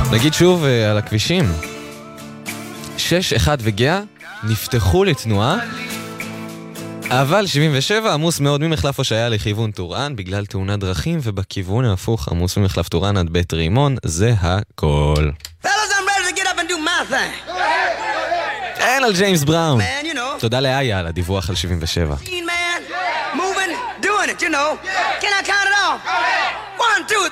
נגיד שוב על הכבישים. 6-1 וגאה נפתחו לתנועה, אבל 77 עמוס מאוד ממחלף הושעיה לכיוון טורען בגלל תאונת דרכים, ובכיוון ההפוך עמוס ממחלף טורען עד בית רימון. זה הכל. אין על ג'יימס בראון. תודה לאיה על הדיווח על 77. Moving, doing it, you know. Can I count it off? 1, 2,